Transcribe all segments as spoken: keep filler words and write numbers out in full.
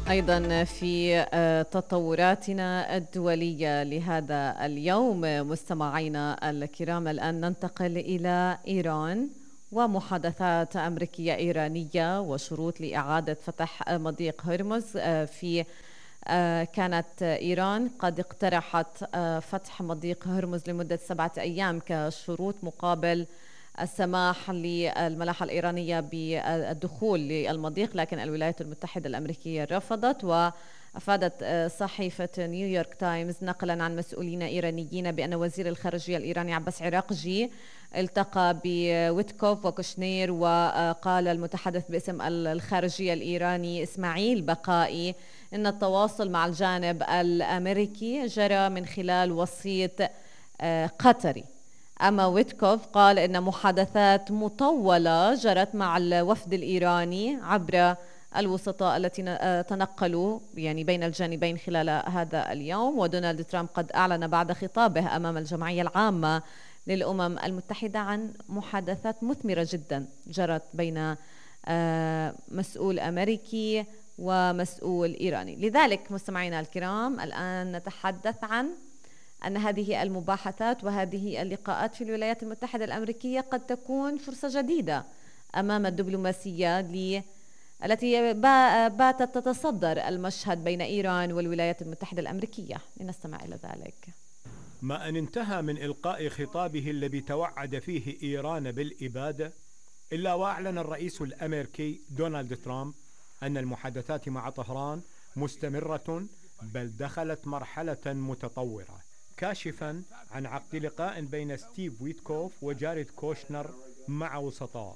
أيضا في تطوراتنا الدولية لهذا اليوم مستمعينا الكرام، الآن ننتقل إلى إيران ومحادثات أمريكية إيرانية وشروط لإعادة فتح مضيق هرمز. في كانت إيران قد اقترحت فتح مضيق هرمز لمدة سبعة أيام كشروط مقابل السماح للملاحة الإيرانية بالدخول للمضيق، لكن الولايات المتحدة الأمريكية رفضت. وأفادت صحيفة نيويورك تايمز نقلا عن مسؤولين إيرانيين بأن وزير الخارجية الإيراني عباس عراقجي التقى بويتكوف وكوشنير، وقال المتحدث باسم الخارجية الإيراني إسماعيل بقائي إن التواصل مع الجانب الأمريكي جرى من خلال وسيط قطري. أما ويتكوف قال إن محادثات مطولة جرت مع الوفد الإيراني عبر الوسطاء التي تنقلوا يعني بين الجانبين خلال هذا اليوم. ودونالد ترامب قد أعلن بعد خطابه أمام الجمعية العامة للأمم المتحدة عن محادثات مثمرة جدا جرت بين مسؤول أمريكي ومسؤول إيراني. لذلك مستمعينا الكرام، الآن نتحدث عن أن هذه المباحثات وهذه اللقاءات في الولايات المتحدة الأمريكية قد تكون فرصة جديدة أمام الدبلوماسية التي باتت تتصدر المشهد بين إيران والولايات المتحدة الأمريكية. لنستمع إلى ذلك. ما أن انتهى من إلقاء خطابه الذي توعد فيه إيران بالإبادة، إلا وأعلن الرئيس الأمريكي دونالد ترامب أن المحادثات مع طهران مستمرة، بل دخلت مرحلة متطورة، كاشفا عن عقد لقاء بين ستيف ويتكوف وجاريد كوشنر مع وسطاء.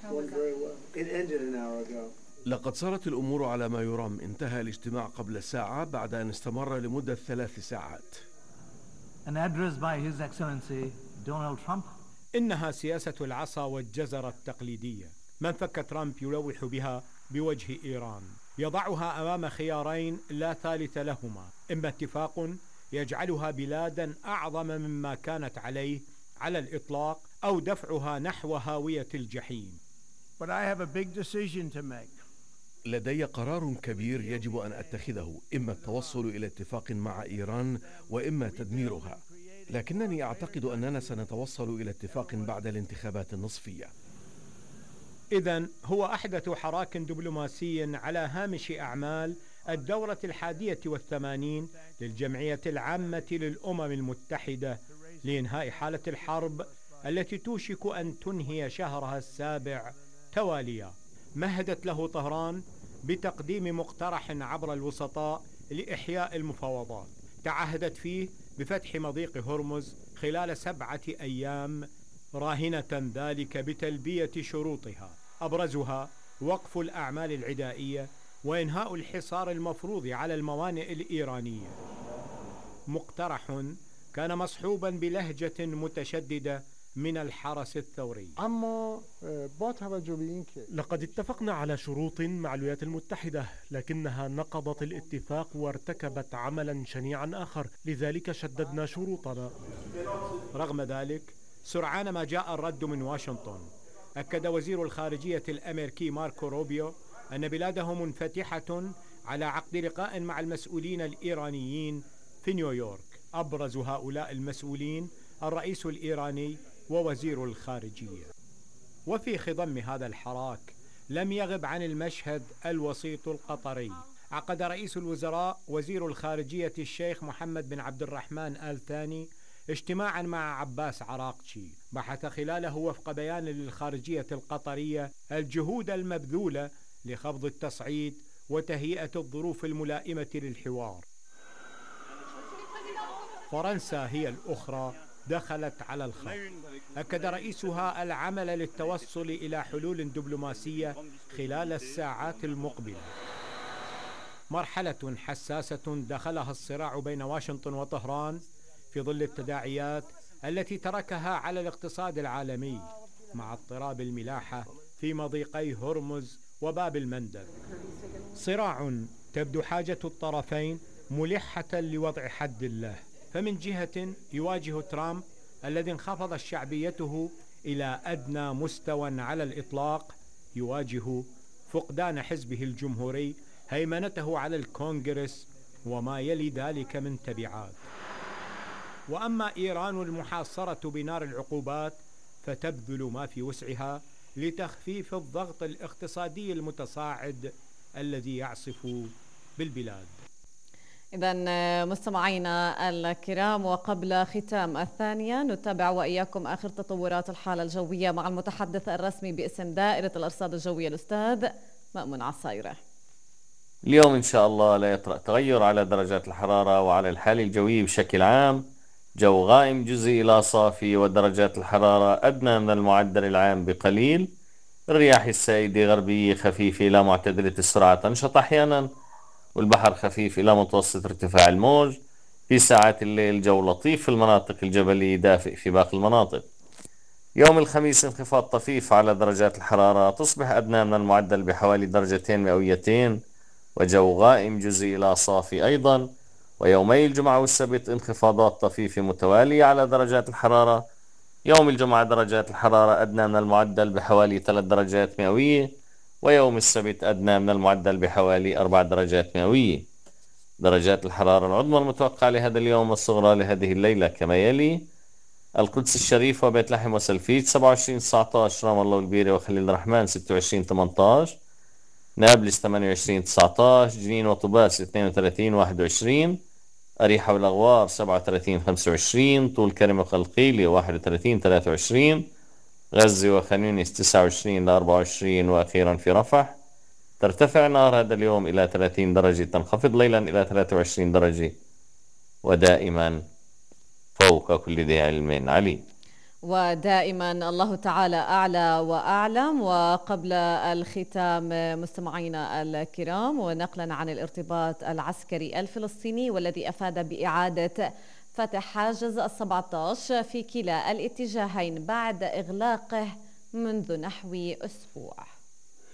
لقد صارت الأمور على ما يرام. انتهى الاجتماع قبل ساعة بعد أن استمر لمدة ثلاث ساعات. An address by His Excellency Donald Trump. إنها سياسة العصا والجزرة التقليدية، من فك ترامب يلوح بها بوجه إيران، يضعها أمام خيارين لا ثالث لهما: إما اتفاق يجعلها بلادا أعظم مما كانت عليه على الإطلاق، أو دفعها نحو هاوية الجحيم. But I have a big decision to make. لدي قرار كبير يجب أن أتخذه، إما التوصل إلى اتفاق مع إيران وإما تدميرها، لكنني أعتقد أننا سنتوصل إلى اتفاق بعد الانتخابات النصفية. إذن هو أحدث حراك دبلوماسي على هامش أعمال الدورة الحادية والثمانين للجمعية العامة للأمم المتحدة لإنهاء حالة الحرب التي توشك أن تنهي شهرها السابع تواليا. مهدت له طهران بتقديم مقترح عبر الوسطاء لإحياء المفاوضات، تعهدت فيه بفتح مضيق هرمز خلال سبعة أيام، راهنة ذلك بتلبية شروطها، أبرزها وقف الأعمال العدائية وإنهاء الحصار المفروض على الموانئ الإيرانية. مقترح كان مصحوبا بلهجة متشددة من الحرس الثوري. لقد اتفقنا على شروط مع الولايات المتحدة، لكنها نقضت الاتفاق وارتكبت عملا شنيعا آخر، لذلك شددنا شروطنا. رغم ذلك، سرعان ما جاء الرد من واشنطن. أكد وزير الخارجية الأمريكي ماركو روبيو أن بلاده منفتحة على عقد لقاء مع المسؤولين الإيرانيين في نيويورك. أبرز هؤلاء المسؤولين الرئيس الإيراني ووزير الخارجية. وفي خضم هذا الحراك لم يغب عن المشهد الوسيط القطري. عقد رئيس الوزراء وزير الخارجية الشيخ محمد بن عبد الرحمن آل ثاني اجتماعا مع عباس عراقجي، بحث خلاله وفق بيان للخارجية القطرية الجهود المبذولة لخفض التصعيد وتهيئة الظروف الملائمة للحوار. فرنسا هي الأخرى دخلت على الخط. أكد رئيسها العمل للتوصل إلى حلول دبلوماسية خلال الساعات المقبلة. مرحلة حساسة دخلها الصراع بين واشنطن وطهران في ظل التداعيات التي تركها على الاقتصاد العالمي مع اضطراب الملاحة في مضيقي هرمز وباب المندب. صراع تبدو حاجة الطرفين ملحة لوضع حد له. فمن جهة يواجه ترامب الذي انخفضت شعبيته إلى أدنى مستوى على الإطلاق، يواجه فقدان حزبه الجمهوري هيمنته على الكونغرس وما يلي ذلك من تبعات. وأما إيران المحاصرة بنار العقوبات فتبذل ما في وسعها لتخفيف الضغط الاقتصادي المتصاعد الذي يعصف بالبلاد. إذن مستمعينا الكرام، وقبل ختام الثانية نتابع وإياكم آخر تطورات الحالة الجوية مع المتحدث الرسمي باسم دائرة الأرصاد الجوية الأستاذ مأمون عصايرة. اليوم إن شاء الله لا يطرأ تغير على درجات الحرارة وعلى الحالة الجوية بشكل عام. جو غائم جزئي إلى صافي، ودرجات الحرارة أدنى من المعدل العام بقليل. الرياح السائدة غربية خفيفة إلى معتدلة السرعة تنشط أحيانا، والبحر خفيف إلى متوسط ارتفاع الموج. في ساعات الليل جو لطيف في المناطق الجبلية، دافئ في باقي المناطق. يوم الخميس انخفاض طفيف على درجات الحرارة، تصبح أدنى من المعدل بحوالي درجتين مئويتين، وجو غائم جزئي إلى صافي أيضا. ويومي الجمعة والسبت انخفاضات طفيفة متوالية على درجات الحرارة. يوم الجمعة درجات الحرارة أدنى من المعدل بحوالي ثلاث درجات مئوية، ويوم السبت أدنى من المعدل بحوالي أربع درجات مئوية. درجات الحرارة العظمى المتوقعة لهذا اليوم والصغرى لهذه الليلة كما يلي: القدس الشريف وبيت لحم وسلفيت سبعة وعشرين تسعة عشر، رام الله والبيرة وخليل الرحمن ستة وعشرين ثمانية عشر، نابلس ثمانية وعشرين تسعة عشر، جنين وطوباس اثنين وثلاثين واحد وعشرين، أريحة والأغوار سبعة وثلاثين خمسة وعشرين، طول كرم وقلقيلية واحد وثلاثين ثلاثة وعشرين، غزة وخان يونس تسعة وعشرين إلى أربعة وعشرين، وأخيرا في رفح ترتفع النهار هذا اليوم إلى ثلاثين درجة، تنخفض ليلا إلى ثلاثة وعشرين درجة، ودائما فوق كل ذي علم عليم. ودائما الله تعالى أعلى وأعلم. وقبل الختام مستمعينا الكرام، ونقلا عن الارتباط العسكري الفلسطيني والذي أفاد بإعادة فتح حاجز السبعة عشر في كلا الاتجاهين بعد إغلاقه منذ نحو أسبوع.